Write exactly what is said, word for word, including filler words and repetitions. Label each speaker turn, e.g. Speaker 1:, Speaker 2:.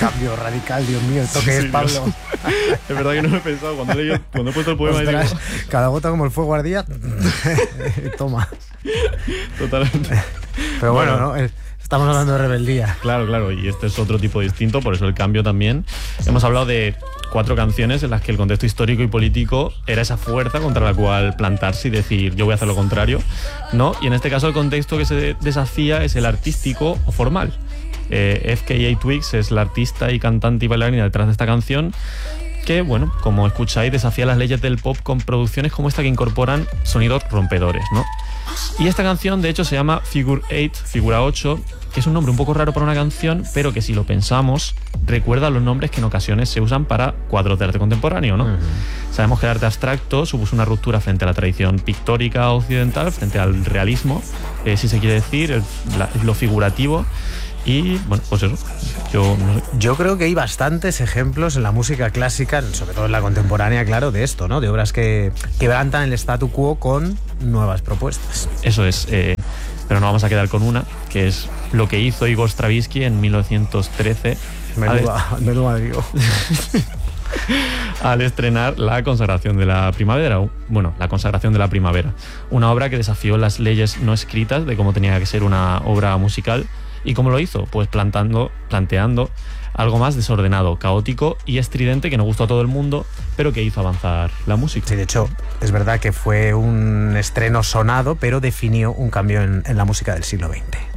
Speaker 1: cambio radical, Dios mío, ¿esto qué
Speaker 2: Sí,
Speaker 1: es,
Speaker 2: sí,
Speaker 1: Pablo?
Speaker 2: Dios. Es verdad que no lo he pensado. Cuando he, leído, cuando he puesto el poema,
Speaker 1: Ostras,
Speaker 2: digo,
Speaker 1: cada gota como el fuego ardía. Toma.
Speaker 2: totalmente.
Speaker 1: Pero bueno,
Speaker 2: Bueno.
Speaker 1: ¿no? Es- Estamos hablando de rebeldía.
Speaker 2: Claro, claro, y este es otro tipo distinto, por eso el cambio también. Hemos hablado de cuatro canciones en las que el contexto histórico y político era esa fuerza contra la cual plantarse y decir yo voy a hacer lo contrario, ¿no? Y en este caso el contexto que se desafía es el artístico o formal. Eh, F K A Twigs es la artista y cantante y bailarina detrás de esta canción, que, bueno, como escucháis, desafía las leyes del pop con producciones como esta que incorporan sonidos rompedores, ¿no? Y esta canción, de hecho, se llama Figure eight, figura ocho, que es un nombre un poco raro para una canción, pero que si lo pensamos, recuerda a los nombres que en ocasiones se usan para cuadros de arte contemporáneo, ¿no? Uh-huh. Sabemos que el arte abstracto supuso una ruptura frente a la tradición pictórica occidental, frente al realismo, eh, si se quiere decir, el, la, lo figurativo. Y bueno, pues eso. Yo, no sé.
Speaker 1: Yo creo que hay bastantes ejemplos en la música clásica, sobre todo en la contemporánea, claro, de esto, ¿no? De obras que quebrantan el statu quo con nuevas propuestas.
Speaker 2: Eso es. Eh, pero no vamos a quedar con una, que es lo que hizo Igor Stravinsky en mil novecientos trece.
Speaker 1: Menuda, al, menuda digo.
Speaker 2: al estrenar La consagración de la primavera. Bueno, La consagración de la primavera. Una obra que desafió las leyes no escritas de cómo tenía que ser una obra musical. ¿Y cómo lo hizo? Pues plantando, planteando algo más desordenado, caótico y estridente que no gustó a todo el mundo, pero que hizo avanzar la música.
Speaker 1: Sí, de hecho, es verdad que fue un estreno sonado, pero definió un cambio en, en la música del siglo veinte.